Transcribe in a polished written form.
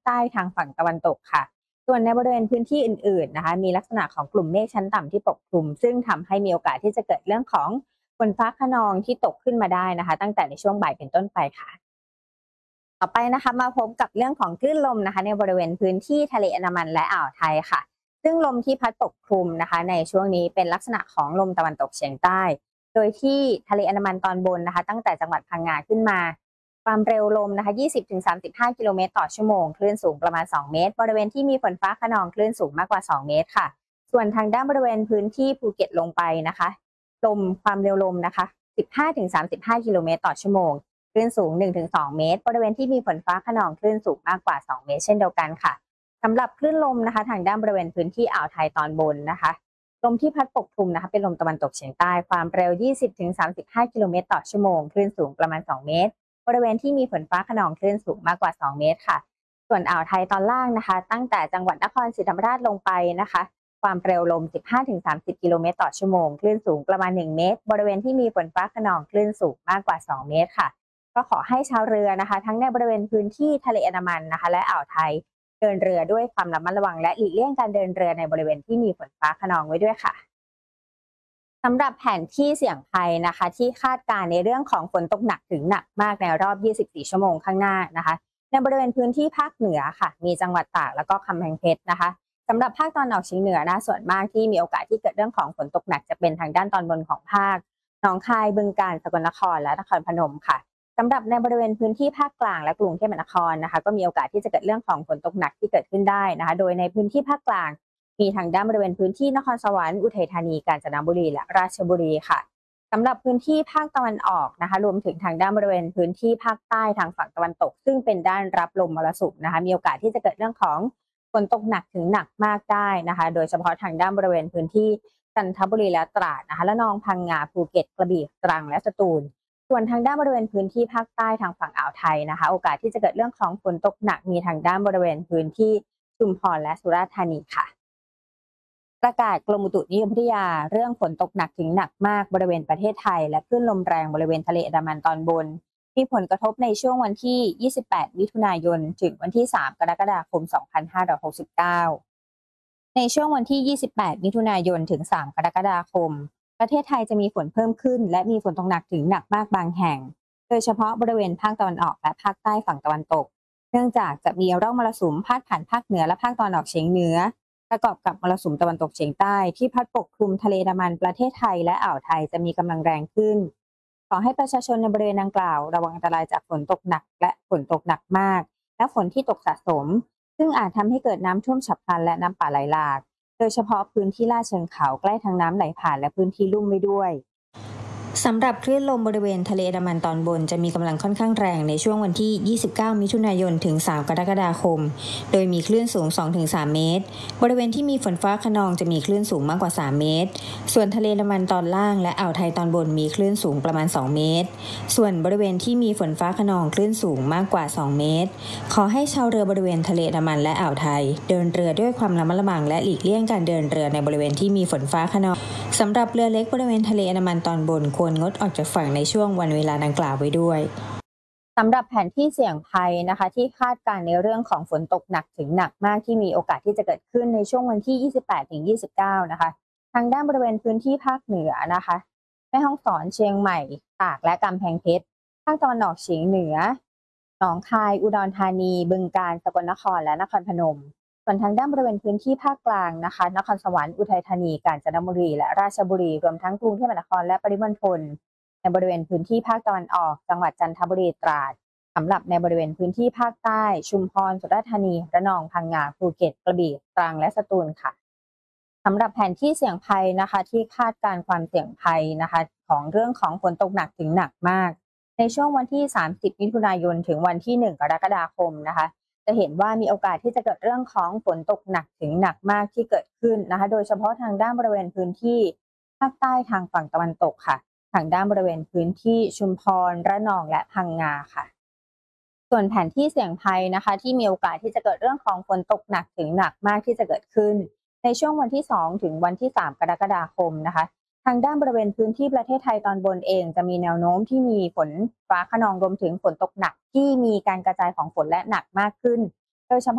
ใต้ทางฝั่งตะวันตกค่ะส่วนในบริเวณพื้นที่อื่นๆนะคะมีลักษณะของกลุ่มเมฆชั้นต่ำที่ปกคลุมซึ่งทำให้มีโอกาสที่จะเกิดเรื่องของฝนฟ้าคะนองที่ตกขึ้นมาได้นะคะตั้งแต่ในช่วงบ่ายเป็นต้นไปค่ะต่อไปนะคะมาพบกับเรื่องของคลื่นลมนะคะในบริเวณพื้นที่ทะเลอันดามันและอ่าวไทยค่ะซึ่งลมที่พัดปกคลุมนะคะในช่วงนี้เป็นลักษณะของลมตะวันตกเฉียงใต้โดยที่ทะเลอันดามันตอนบนนะคะตั้งแต่จังหวัดพังงาขึ้นมาความเร็วลมนะคะ20-35 กิโลเมตรต่อชั่วโมงคลื่นสูงประมาณ2เมตรบริเวณที่มีฝนฟ้าคะนองคลื่นสูงมากกว่า2เมตรค่ะส่วนทางด้านบริเวณพื้นที่ภูเก็ตลงไปนะคะลมความเร็วลมนะคะ15-35 กิโลเมตรต่อชั่วโมงคลื่นสูง 1-2 เมตรบริเวณที่มีฝนฟ้าคะนองคลื่นสูงมากกว่า2เมตรเช่นเดียวกันค่ะสำหรับคลื่นลมนะคะทางด้านบริเวณพื้นที่อ่าวไทยตอนบนนะคะลมที่พัดปกคลุมนะคะเป็นลมตะวันตกเฉียงใต้ความเร็ว20-35 กิโลเมตรต่อชั่วโมงคลื่นสูงประมาณ2เมตรบริเวณที่มีฝนฟ้าคะนองคลื่นสูงมากกว่า2เมตรค่ะส่วนอ่าวไทยตอนล่างนะคะตั้งแต่จังหวัดนครศรีธรรมราชลงไปนะคะความเร็วลม15-30 กิโลเมตรต่อชั่วโมงคลื่นสูงประมาณ1เมตรบริเวณที่มีฝนฟ้าคะนองคลื่นสูงมากกว่า2เมตรค่ะก็ขอให้ชาวเรือนะคะทั้งในบริเวณพื้นที่ทะเลอันดามันนะคะและอ่าวไทยเดินเรือด้วยความระมัดระวังและหลีกเลี่ยงการเดินเรือในบริเวณที่มีฝนฟ้าคะนองไว้ด้วยค่ะสำหรับแผนที่เสี่ยงภัยนะคะที่คาดการณ์ในเรื่องของฝนตกหนักถึงหนักมากในรอบ 24 ชั่วโมงข้างหน้านะคะในบริเวณพื้นที่ภาคเหนือค่ะมีจังหวัดตากแล้วก็กำแพงเพชรนะคะสำหรับภาคตอนออกเฉียงเหนือนะส่วนมากที่มีโอกาสที่เกิดเรื่องของฝนตกหนักจะเป็นทางด้านตอนบนของภาคหนองคายบึงกาฬสกลนครและนครพนมค่ะสำหรับในบริเวณพื้นที่ภาคกลางและกรุงเทพมหานครนะคะก็มีโอกาสที่จะเกิดเรื่องของฝนตกหนักที่เกิดขึ้นได้นะคะโดยในพื้นที่ภาคกลางมีทางด้านบริเวณพื้นที่นครสวรรค์อุทัยธานีกาญจนบุรีและราชบุรีค่ะสำหรับพื้นที่ภาคตะวันออกนะคะรวมถึงทางด้านบริเวณพื้นที่ภาคใต้ทางฝั่งตะวันตกซึ่งเป็นด้านรับลมมรสุมนะคะมีโอกาสที่จะเกิดเรื่องของฝนตกหนักถึงหนักมากได้นะคะโดยเฉพาะทางด้านบริเวณพื้นที่จันทบุรีและตราดนะคะและนองพังงาภูเก็ตกระบี่ตรังและสตูลส่วนทางด้านบริเวณพื้นที่ภาคใต้ทางฝั่งอ่าวไทยนะคะโอกาสที่จะเกิดเรื่องของฝนตกหนักมีทางด้านบริเวณพื้นที่ชุมพรและสุราษฎร์ธานีค่ะประกาศกรมอุตุนิยมวิทยาเรื่องฝนตกหนักถึงหนักมากบริเวณประเทศไทยและคลื่นลมแรงบริเวณทะเลอันดามันตอนบนมีผลกระทบในช่วงวันที่ 28 มิถุนายนถึงวันที่ 3 กรกฎาคม 2569 ในช่วงวันที่ 28 มิถุนายนถึง 3 กรกฎาคมประเทศไทยจะมีฝนเพิ่มขึ้นและมีฝนตกหนักถึงหนักมากบางแห่งโดยเฉพาะบริเวณภาคตะวันออกและภาคใต้ฝั่งตะวันตกเนื่องจากจะมีร่องมรสุมพาดผ่านภาคเหนือและภาคตะวันออกเฉียงเหนือประกอบกับมรสุมตะวันตกเฉียงใต้ที่พัดปกคลุมทะเลอันดามันประเทศไทยและอ่าวไทยจะมีกำลังแรงขึ้นขอให้ประชาชนในบริเวณดังกล่าวระวังอันตรายจากฝนตกหนักและฝนตกหนักมากและฝนที่ตกสะสมซึ่งอาจทำให้เกิดน้ำท่วมฉับพลันและน้ำป่าไหลหลากโดยเฉพาะพื้นที่ลาดเชิงเขาใกล้ทางน้ำไหลผ่านและพื้นที่ลุ่มไว้ด้วยสำหรับคลื่นลมบริเวณทะเลอันดามันตอนบนจะมีกำลังค่อนข้างแรงในช่วงวันที่ 29 มิถุนายนถึง 3 กรกฎาคมโดยมีคลื่นสูง 2-3 เมตรบริเวณที่มีฝนฟ้าคะนองจะมีคลื่นสูงมากกว่า 3 เมตรส่วนทะเลอันดามันตอนล่างและอ่าวไทยตอนบนมีคลื่นสูงประมาณ 2 เมตรส่วนบริเวณที่มีฝนฟ้าคะนองคลื่นสูงมากกว่า 2 เมตรขอให้ชาวเรือบริเวณทะเลอันดามันและอ่าวไทยเดินเรือด้วยความระมัดระวังและหลีกเลี่ยงการเดินเรือในบริเวณที่มีฝนฟ้าคะนองสำหรับเรือเล็กบริเวณทะเลอันดามันตอนบนควรงดออกจากฝั่งในช่วงวันเวลาดังกล่าวไว้ด้วยสำหรับแผนที่เสี่ยงภัยนะคะที่คาดการณ์ในเรื่องของฝนตกหนักถึงหนักมากที่มีโอกาสที่จะเกิดขึ้นในช่วงวันที่ 28-29 นะคะทางด้านบริเวณพื้นที่ภาคเหนือนะคะแม่ฮ่องสอนเชียงใหม่ตากและกำแพงเพชรภาคตะวันออกเฉียงเหนือหนองคายอุดรธานีบึงกาฬสกลนครและนครพนมส่วนทางด้านบริเวณพื้นที่ภาคกลางนะคะนครสวรรค์อุทัยธานีกาญจนบุรีและราชบุรีรวมทั้งกรุงเทพมหานครและปริมณฑลในบริเวณพื้นที่ภาคตะวันออกจังหวัดจันทบุรีตราดสำหรับในบริเวณพื้นที่ภาคใต้ชุมพรสุราษฎร์ธานีระนองพังงาภูเก็ตกระบี่ตรังและสตูลค่ะสำหรับแผนที่เสี่ยงภัยนะคะที่คาดการความเสี่ยงภัยนะคะของเรื่องของฝนตกหนักถึงหนักมากในช่วงวันที่ 30 มิถุนายนถึงวันที่ 1 กรกฎาคมนะคะจะเห็นว่ามีโอกาสที่จะเกิดเรื่องของฝนตกหนักถึงหนักมากที่เกิดขึ้นนะคะโดยเฉพาะทางด้านบริเวณพื้นที่ภาคใต้ทางฝั่งตะวันตกค่ะทางด้านบริเวณพื้นที่ชุมพรระนองและพังงาค่ะส่วนแผนที่เสี่ยงภัยนะคะที่มีโอกาสที่จะเกิดเรื่องของฝนตกหนักถึงหนักมากที่จะเกิดขึ้นในช่วงวันที่ 2 ถึงวันที่ 3 กรกฎาคมนะคะทางด้านบริเวณพื้นที่ประเทศไทยตอนบนเองจะมีแนวโน้มที่มีฝนฟ้าคะนองรวมถึงฝนตกหนักที่มีการกระจายของฝนและหนักมากขึ้นโดยเฉพาะ